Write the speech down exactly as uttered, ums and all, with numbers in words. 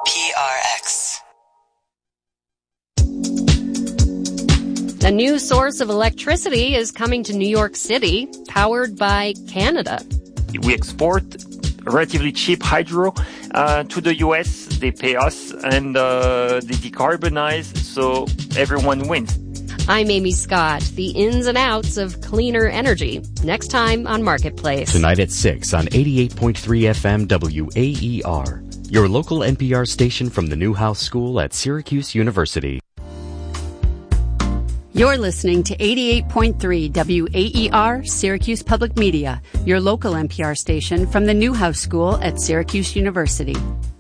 P R X. A new source of electricity is coming to New York City, powered by Canada. We export relatively cheap hydro uh, to the U S. They pay us and uh, they decarbonize, so everyone wins. I'm Amy Scott. The ins and outs of cleaner energy. Next time on Marketplace. Tonight at six on eighty-eight point three F M W A E R. Your local N P R station from the Newhouse School at Syracuse University. You're listening to eighty-eight point three W A E R, Syracuse Public Media, your local N P R station from the Newhouse School at Syracuse University.